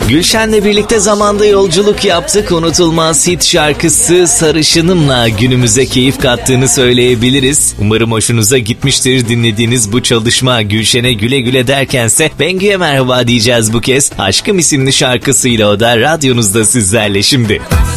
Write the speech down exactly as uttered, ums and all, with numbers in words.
Gülşen'le birlikte zamanda yolculuk yaptık. Unutulmaz hit şarkısı Sarışınım'la günümüze keyif kattığını söyleyebiliriz. Umarım hoşunuza gitmiştir dinlediğiniz bu çalışma. Gülşen'e güle güle derkense Bengü'ye merhaba diyeceğiz bu kez. Aşkım isimli şarkısıyla o da radyonuzda sizlerle şimdi.